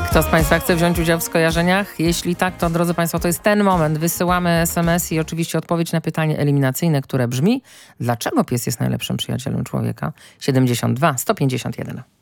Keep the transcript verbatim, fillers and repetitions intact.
Kto z Państwa chce wziąć udział w skojarzeniach? Jeśli tak, to drodzy Państwo, to jest ten moment. Wysyłamy es em es i oczywiście odpowiedź na pytanie eliminacyjne, które brzmi: dlaczego pies jest najlepszym przyjacielem człowieka? siedemdziesiąt dwa sto pięćdziesiąt jeden.